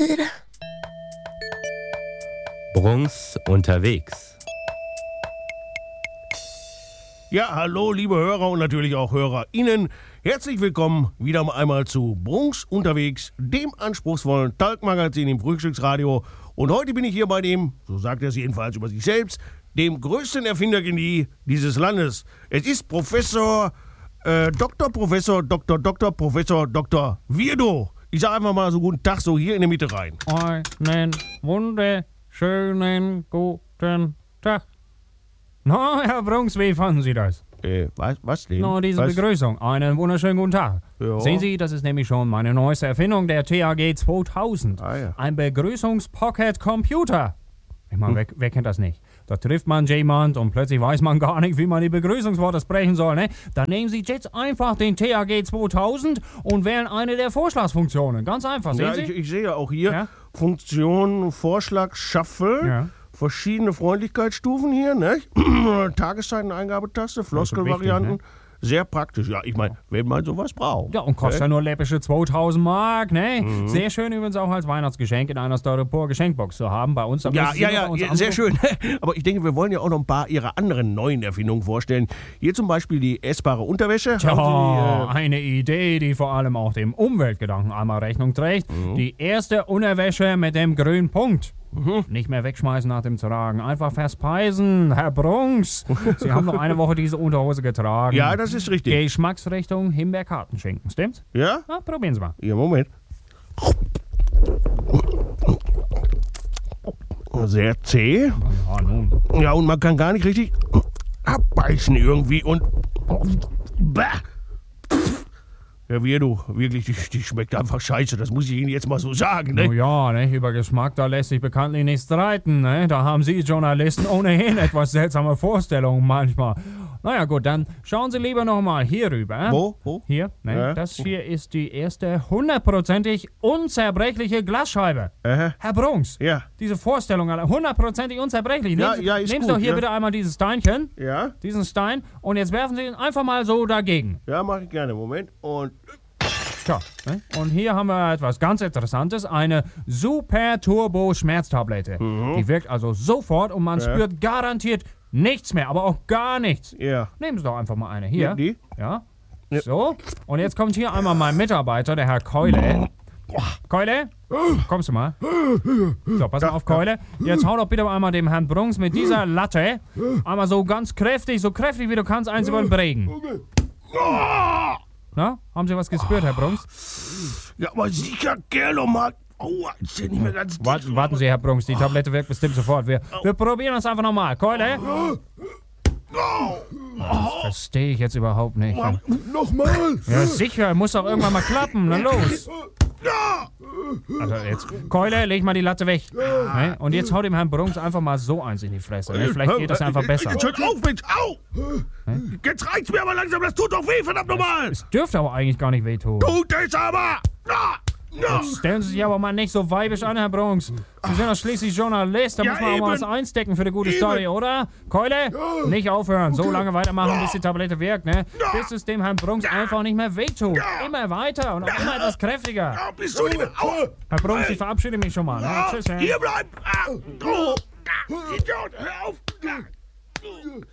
Brunks unterwegs. Ja, hallo liebe Hörer und natürlich auch HörerInnen. Herzlich willkommen wieder einmal zu Brunks unterwegs, dem anspruchsvollen Talkmagazin im Frühstücksradio. Und heute bin ich hier bei dem, so sagt er es jedenfalls über sich selbst, dem größten Erfindergenie dieses Landes. Es ist Professor Dr. Wirdo. Ich sag einfach mal so guten Tag, so hier in der Mitte rein. Einen wunderschönen guten Tag. Na, Herr Brunks, wie fanden Sie das? Was denn? Na, diese Begrüßung. Einen wunderschönen guten Tag. Ja. Sehen Sie, das ist nämlich schon meine neueste Erfindung, der TAG 2000. Ah, ja. Ein Begrüßungs-Pocket-Computer. Ich meine, wer kennt das nicht? Da trifft man jemand und plötzlich weiß man gar nicht, wie man die Begrüßungsworte sprechen soll, ne? Dann nehmen Sie jetzt einfach den TAG 2000 und wählen eine der Vorschlagsfunktionen. Ganz einfach, sehen Ja, Sie? ich sehe ja auch hier Ja? Funktion Vorschlag Shuffle. Ja. Verschiedene Freundlichkeitsstufen hier, ne? Tageszeiten-Eingabetaste, Floskelvarianten. wichtig, Sehr praktisch. Ja, ich meine, wenn man sowas braucht. Ja, und kostet ja nur läppische 2000 Mark, ne? Sehr schön übrigens auch als Weihnachtsgeschenk in einer Styropor-Geschenkbox zu haben. Bei uns. Ja, sehr schön. Aber ich denke, wir wollen ja auch noch ein paar Ihrer anderen neuen Erfindungen vorstellen. Hier zum Beispiel die essbare Unterwäsche. Ja, eine Idee, die vor allem auch dem Umweltgedanken einmal Rechnung trägt. Die erste Unterwäsche mit dem grünen Punkt. Nicht mehr wegschmeißen nach dem Tragen. Einfach verspeisen, Herr Brunks. Sie haben noch eine Woche diese Unterhose getragen. Ja, das ist richtig. Geschmacksrichtung Himbeerkartenschinken, stimmt's? Ja? Na, probieren Sie mal. Ja, Moment. Sehr zäh. Ja, nun. Ja, und man kann gar nicht richtig abbeißen irgendwie und... Bah! Ja, Wirdo, wirklich, die schmeckt einfach scheiße, das muss ich Ihnen jetzt mal so sagen, ne? Oh ja, ne? Über Geschmack, da lässt sich bekanntlich nicht streiten. Ne? Da haben Sie Journalisten ohnehin etwas seltsame Vorstellungen manchmal. Naja gut, dann schauen Sie lieber nochmal hier rüber. Wo? Hier, ne? Ja. Das hier ist die erste 100%ig unzerbrechliche Glasscheibe. Herr Brunks, Ja. diese Vorstellung, 100%ig unzerbrechlich. Ja, Nehmen ja, ist Sie gut, doch hier ja. bitte einmal dieses Steinchen, Ja? diesen Stein, und jetzt werfen Sie ihn einfach mal so dagegen. Ja, mache ich gerne. Moment. Und... Tja, ne? Und hier haben wir etwas ganz Interessantes, eine Super-Turbo-Schmerztablette. Die wirkt also sofort und man spürt garantiert nichts mehr, aber auch gar nichts. Ja. Nehmen Sie doch einfach mal eine. Hier. Ja, die? Ja. Ja. So. Und jetzt kommt hier einmal mein Mitarbeiter, der Herr Keule. Keule? Kommst du mal? So, pass mal auf, Keule. Jetzt hau doch bitte einmal dem Herrn Brunks mit dieser Latte einmal so ganz kräftig, so kräftig wie du kannst, eins über den Bregen. Na, haben Sie was gespürt, Herr Brunks? Ja, aber sicher gerne mal. Oh, ist ja nicht mehr ganz dicht. Warten Sie, Herr Brunks, die Tablette wirkt bestimmt sofort. Wir probieren das einfach nochmal. Keule? Das verstehe ich jetzt überhaupt nicht. Nochmal. Ja, sicher, muss doch irgendwann mal klappen. Na los. Also jetzt, Keule, leg mal die Latte weg. Ne? Und jetzt haut dem Herrn Brunks einfach mal so eins in die Fresse. Ne? Vielleicht geht das einfach besser. Jetzt hört auf, Mensch. Au. Jetzt reicht's mir aber langsam. Das tut doch weh, verdammt nochmal. Es dürfte aber eigentlich gar nicht wehtun. Tut es aber. Jetzt stellen Sie sich aber mal nicht so weibisch an, Herr Brunks. Sie sind doch schließlich Journalist, da Ja, muss man auch mal eben. was einstecken für eine gute Eben. Story, oder? Keule, nicht aufhören, so lange weitermachen, bis die Tablette wirkt, ne? Bis es dem Herrn Brunks einfach nicht mehr wehtut. Immer weiter und auch immer etwas kräftiger. Ja, bist du nicht mehr. Au. Herr Brunks, ich verabschiede mich schon mal. Ne? Tschüss, Herr. Hier bleiben. Idiot, hör auf.